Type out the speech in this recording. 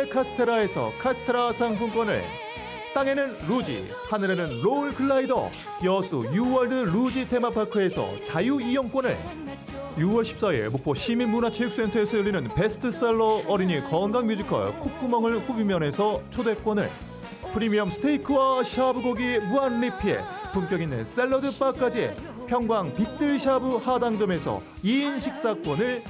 카페 카스테라에서 카스테라 상품권을, 땅에는 루지, 하늘에는 롤 글라이더, 여수 유월드 루지 테마파크에서 자유이용권을, 6월 14일 목포 시민문화체육센터에서 열리는 베스트셀러 어린이 건강 뮤지컬 콧구멍을 후비면에서 초대권을, 프리미엄 스테이크와 샤브고기 무한 리필, 품격 있는 샐러드 바까지 평광 빅들 샤브 하당점에서 2인 식사권을